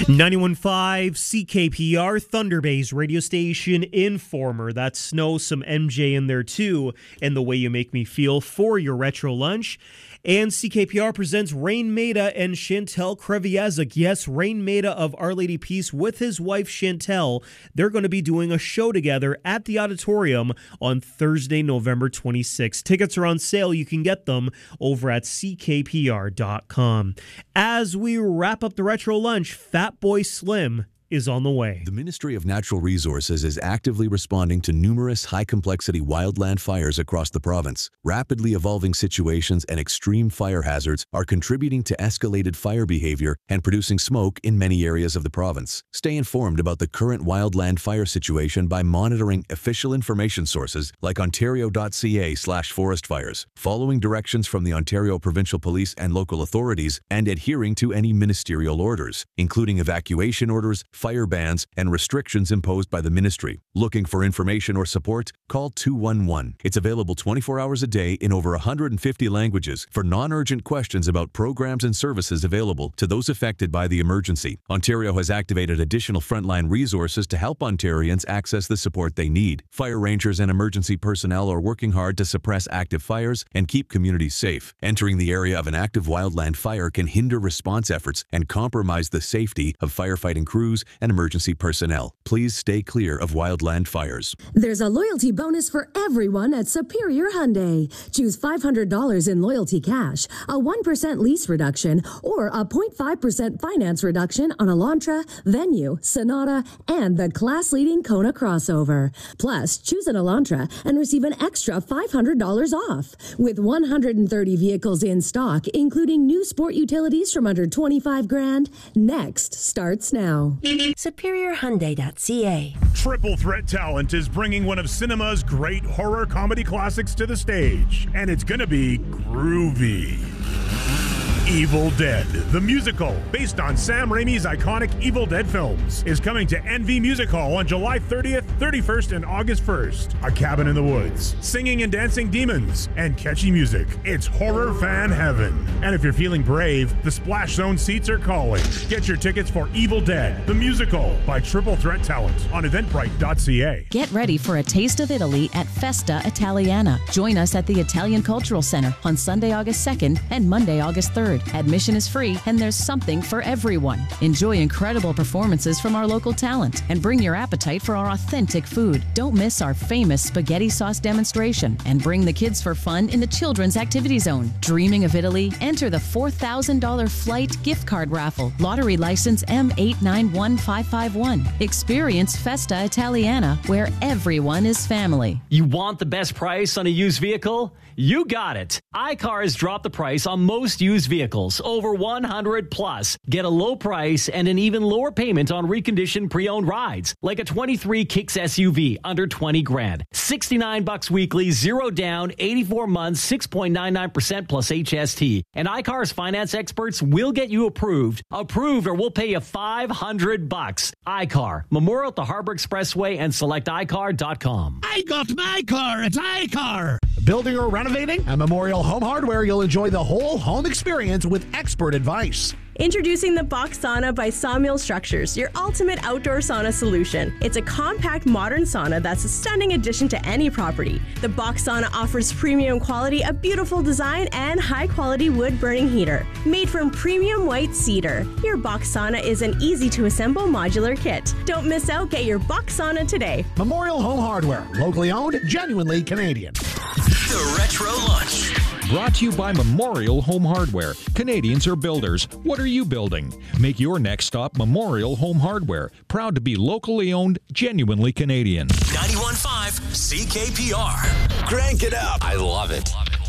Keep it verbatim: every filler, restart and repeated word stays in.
ninety-one point five C K P R, Thunder Bay's radio station. Informer. That's Snow, some M J in there too, and The Way You Make Me Feel for your retro lunch. And C K P R presents Rain Maida and Chantel Kreviazuk. Yes, Rain Maida of Our Lady Peace with his wife Chantel. They're going to be doing a show together at the auditorium on Thursday, November twenty-sixth. Tickets are on sale. You can get them over at C K P R dot com. As we wrap up the retro lunch, Fatboy Slim is on the way. The Ministry of Natural Resources is actively responding to numerous high-complexity wildland fires across the province. Rapidly evolving situations and extreme fire hazards are contributing to escalated fire behavior and producing smoke in many areas of the province. Stay informed about the current wildland fire situation by monitoring official information sources like ontario dot c a slash forest fires, following directions from the Ontario Provincial Police and local authorities, and adhering to any ministerial orders, including evacuation orders, fire bans, and restrictions imposed by the ministry. Looking for information or support? Call two one one. It's available twenty-four hours a day in over one hundred fifty languages for non-urgent questions about programs and services available to those affected by the emergency. Ontario has activated additional frontline resources to help Ontarians access the support they need. Fire rangers and emergency personnel are working hard to suppress active fires and keep communities safe. Entering the area of an active wildland fire can hinder response efforts and compromise the safety of firefighting crews and emergency personnel. Please stay clear of wildland fires. There's a loyalty bonus for everyone at Superior Hyundai. Choose five hundred dollars in loyalty cash, a one percent lease reduction, or a zero point five percent finance reduction on Elantra, Venue, Sonata, and the class-leading Kona crossover. Plus, choose an Elantra and receive an extra five hundred dollars off. With one hundred thirty vehicles in stock, including new sport utilities from under twenty-five grand, next starts now. Superior Hyundai dot C A. Triple Threat Talent is bringing one of cinema's great horror comedy classics to the stage, and it's gonna be groovy. Evil Dead, the musical, based on Sam Raimi's iconic Evil Dead films, is coming to N V Music Hall on July thirtieth, thirty-first, and August first. A cabin in the woods, singing and dancing demons, and catchy music. It's horror fan heaven. And if you're feeling brave, the Splash Zone seats are calling. Get your tickets for Evil Dead, the musical, by Triple Threat Talent on eventbrite dot c a. Get ready for a taste of Italy at Festa Italiana. Join us at the Italian Cultural Center on Sunday, August second and Monday, August third. Admission is free, and there's something for everyone. Enjoy incredible performances from our local talent and bring your appetite for our authentic food. Don't miss our famous spaghetti sauce demonstration and bring the kids for fun in the children's activity zone. Dreaming of Italy? Enter the four thousand dollars flight gift card raffle. Lottery license M eight nine one five five one. Experience Festa Italiana, where everyone is family. You want the best price on a used vehicle? You got it. iCar has dropped the price on most used vehicles, over one hundred plus. Get a low price and an even lower payment on reconditioned pre-owned rides, like a twenty-three Kicks S U V under twenty grand. sixty-nine bucks weekly, zero down, eighty-four months, six point nine nine percent plus H S T. And iCar's finance experts will get you approved. Approved or we'll pay you five hundred bucks. iCar, Memorial at the Harbor Expressway, and select i car dot com. I got my car at iCar. Building or renovating? At Memorial Home Hardware, you'll enjoy the whole home experience with expert advice. Introducing the Box Sauna by Sawmill Structures, your ultimate outdoor sauna solution. It's a compact, modern sauna that's a stunning addition to any property. The Box Sauna offers premium quality, a beautiful design, and high-quality wood-burning heater. Made from premium white cedar, your Box Sauna is an easy-to-assemble modular kit. Don't miss out. Get your Box Sauna today. Memorial Home Hardware, locally owned, genuinely Canadian. The Retro Lunch. Brought to you by Memorial Home Hardware. Canadians are builders. What are you building? Make your next stop Memorial Home Hardware. Proud to be locally owned, genuinely Canadian. ninety-one point five C K P R. Crank it up. I love it. Love it.